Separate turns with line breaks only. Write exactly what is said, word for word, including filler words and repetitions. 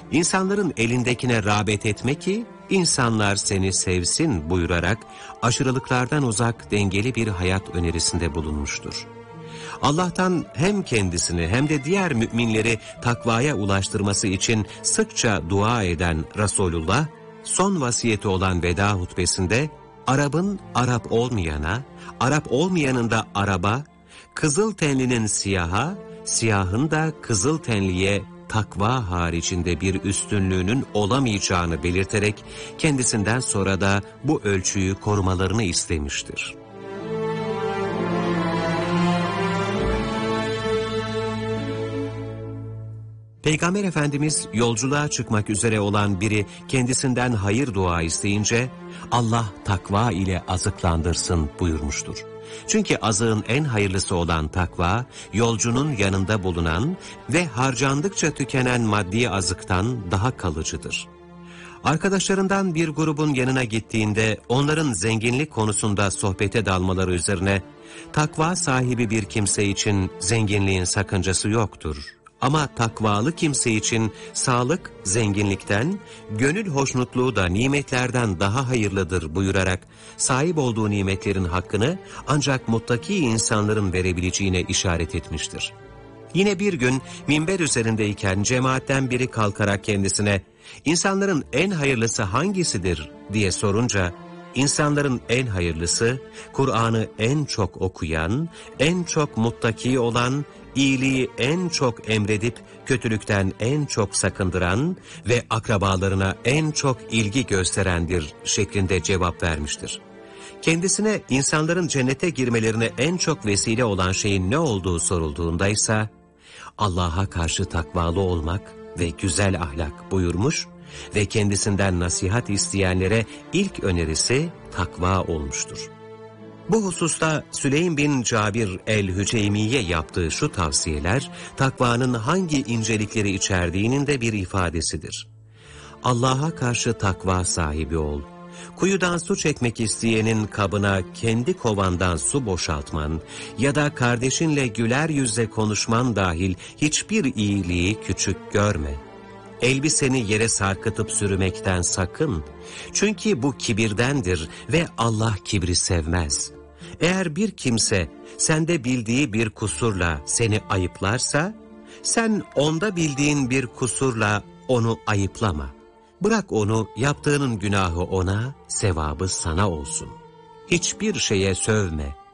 İnsanların elindekine rağbet etme ki insanlar seni sevsin buyurarak aşırılıklardan uzak dengeli bir hayat önerisinde bulunmuştur. Allah'tan hem kendisini hem de diğer müminleri takvaya ulaştırması için sıkça dua eden Resulullah, son vasiyeti olan veda hutbesinde Arap'ın Arap olmayana, Arap olmayanın da Arap'a, kızıl tenlinin siyaha, siyahın da kızıl tenliye takva haricinde bir üstünlüğünün olamayacağını belirterek kendisinden sonra da bu ölçüyü korumalarını istemiştir. Peygamber Efendimiz yolculuğa çıkmak üzere olan biri kendisinden hayır dua isteyince Allah takva ile azıklandırsın buyurmuştur. Çünkü azığın en hayırlısı olan takva, yolcunun yanında bulunan ve harcandıkça tükenen maddi azıktan daha kalıcıdır. Arkadaşlarından bir grubun yanına gittiğinde onların zenginlik konusunda sohbete dalmaları üzerine, takva sahibi bir kimse için zenginliğin sakıncası yoktur. Ama takvalı kimse için sağlık zenginlikten, gönül hoşnutluğu da nimetlerden daha hayırlıdır buyurarak sahip olduğu nimetlerin hakkını ancak muttaki insanların verebileceğine işaret etmiştir. Yine bir gün minber üzerindeyken cemaatten biri kalkarak kendisine "İnsanların en hayırlısı hangisidir?" diye sorunca, İnsanların en hayırlısı, Kur'an'ı en çok okuyan, en çok muttaki olan, iyiliği en çok emredip kötülükten en çok sakındıran ve akrabalarına en çok ilgi gösterendir şeklinde cevap vermiştir. Kendisine insanların cennete girmelerine en çok vesile olan şeyin ne olduğu sorulduğunda ise Allah'a karşı takvalı olmak ve güzel ahlak buyurmuş ve kendisinden nasihat isteyenlere ilk önerisi takva olmuştur. Bu hususta Süleym bin Cabir el-Hüceymiye yaptığı şu tavsiyeler, takvanın hangi incelikleri içerdiğinin de bir ifadesidir. Allah'a karşı takva sahibi ol. Kuyudan su çekmek isteyenin kabına kendi kovandan su boşaltman ya da kardeşinle güler yüzle konuşman dahil hiçbir iyiliği küçük görme. Elbiseni yere sarkıtıp sürmekten sakın. Çünkü bu kibirdendir ve Allah kibri sevmez. Eğer bir kimse sende bildiği bir kusurla seni ayıplarsa, sen onda bildiğin bir kusurla onu ayıplama. Bırak onu, yaptığının günahı ona, sevabı sana olsun. Hiçbir şeye sövme,